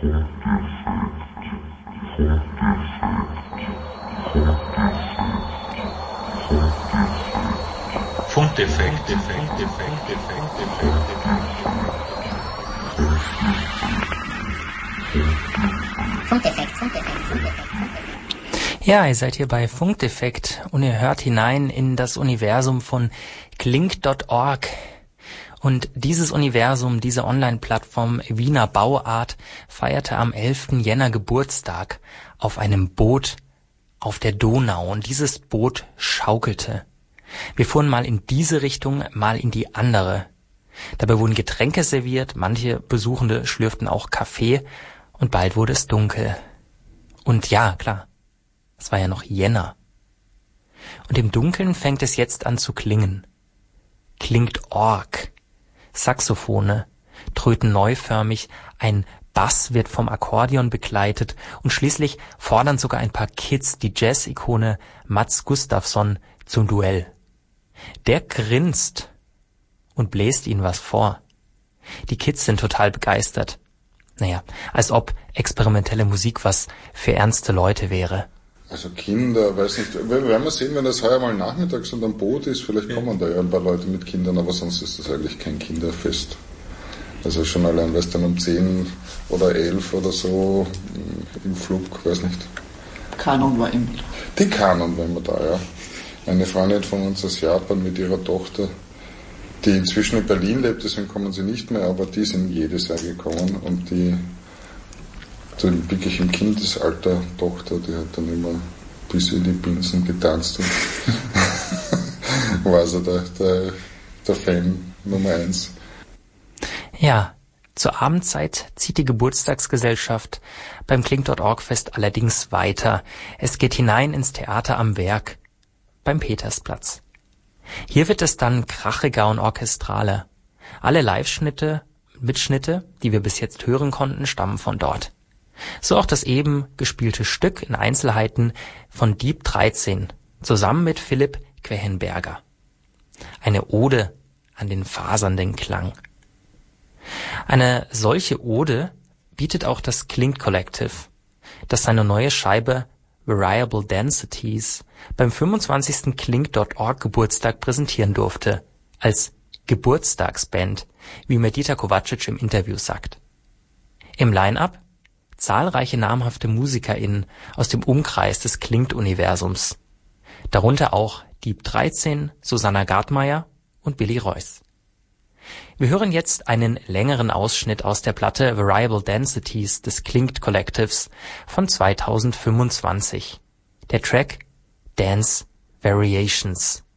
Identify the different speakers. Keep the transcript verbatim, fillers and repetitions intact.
Speaker 1: Funkdefekt, Defekt, Defekt, Defekt, Defekt.
Speaker 2: Funkdefekt, Funkdefekt, Funkdefekt.
Speaker 3: Ja, ihr seid hier bei Funkdefekt und ihr hört hinein in das Universum von Klink Punkt org. Und dieses Universum, diese Online-Plattform Wiener Bauart feierte am elften Jänner Geburtstag auf einem Boot auf der Donau. Und dieses Boot schaukelte. Wir fuhren mal in diese Richtung, mal in die andere. Dabei wurden Getränke serviert, manche Besuchende schlürften auch Kaffee und bald wurde es dunkel. Und ja, klar, es war ja noch Jänner. Und im Dunkeln fängt es jetzt an zu klingen. Klingt Org. Saxophone tröten neuförmig, ein Bass wird vom Akkordeon begleitet und schließlich fordern sogar ein paar Kids die Jazz-Ikone Mats Gustafsson zum Duell. Der grinst und bläst ihnen was vor. Die Kids sind total begeistert. Naja, als ob experimentelle Musik was für ernste Leute wäre.
Speaker 4: Also Kinder, weiß nicht, wir werden wir sehen, wenn das heuer mal nachmittags und am Boot ist, vielleicht kommen da ja ein paar Leute mit Kindern, aber sonst ist das eigentlich kein Kinderfest. Also schon allein, weißt du, dann um zehn oder elf oder so im Flug, weiß nicht.
Speaker 5: Kanon war immer.
Speaker 4: Die Kanon war immer da, ja. Eine Freundin von uns aus Japan mit ihrer Tochter, die inzwischen in Berlin lebt, deswegen kommen sie nicht mehr, aber die sind jedes Jahr gekommen und die, die wirklich im Kindesalter Tochter, die hat dann immer bis in die Binsen getanzt und war also der, der, der Fan Nummer eins.
Speaker 3: Ja, zur Abendzeit zieht die Geburtstagsgesellschaft beim Klink Punkt org Fest allerdings weiter. Es geht hinein ins Theater am Werk, beim Petersplatz. Hier wird es dann krachiger und orchestraler. Alle Live-Schnitte, Mitschnitte, die wir bis jetzt hören konnten, stammen von dort. So auch das eben gespielte Stück in Einzelheiten von Dieb dreizehn, zusammen mit Philipp Quechenberger. Eine Ode an den fasernden Klang. Eine solche Ode bietet auch das Klink Collective, das seine neue Scheibe Variable Densities beim fünfundzwanzigsten Klink Punkt org Geburtstag präsentieren durfte, als Geburtstagsband, wie mir Dieter Kovacic im Interview sagt. Im Line-Up zahlreiche namhafte MusikerInnen aus dem Umkreis des Klingt-Universums, darunter auch Dieb dreizehn, Susanna Gartmeier und Billy Reuss. Wir hören jetzt einen längeren Ausschnitt aus der Platte Variable Densities des Klink Collectives von zweitausendfünfundzwanzig. Der Track Dance Variations.